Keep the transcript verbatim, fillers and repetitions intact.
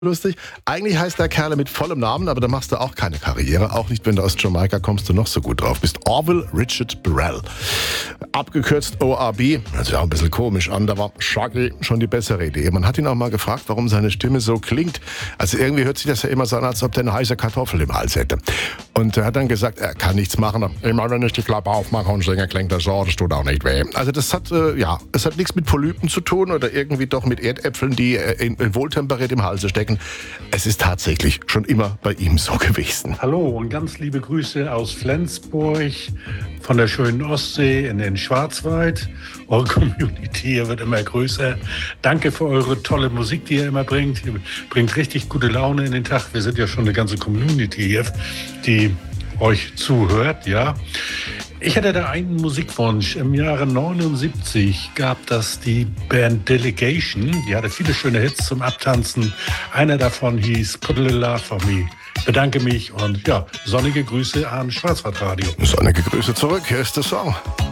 Lustig. Eigentlich heißt der Kerl mit vollem Namen, aber da machst du auch keine Karriere. Auch nicht, wenn du aus Jamaika kommst, du noch so gut drauf bist. Orville Richard Burrell. Abgekürzt O R B. Hört sich auch ein bisschen komisch an, da war Shaggy schon die bessere Idee. Man hat ihn auch mal gefragt, warum seine Stimme so klingt. Also irgendwie hört sich das ja immer so an, als ob der eine heiße Kartoffel im Hals hätte. Und er hat dann gesagt, er kann nichts machen. Immer wenn ich die Klappe aufmache und singe, klingt das so, das tut auch nicht weh. Also das hat, äh, ja, es hat nichts mit Polypen zu tun oder irgendwie doch mit Erdäpfeln, die äh, in, in wohltemperiert im Halse stecken. Es ist tatsächlich schon immer bei ihm so gewesen. Hallo und ganz liebe Grüße aus Flensburg, von der schönen Ostsee in den Schwarzwald. Eure Community hier wird immer größer. Danke für eure tolle Musik, die ihr immer bringt. Ihr bringt richtig gute Laune in den Tag. Wir sind ja schon eine ganze Community hier, die euch zuhört, ja. Ich hatte da einen Musikwunsch. Im Jahre neunundsiebzig gab das die Band Delegation. Die hatte viele schöne Hits zum Abtanzen. Einer davon hieß Put a Little Love for Me. Ich bedanke mich und ja, sonnige Grüße an Schwarzwaldradio. Sonnige Grüße zurück. Hier ist der Song.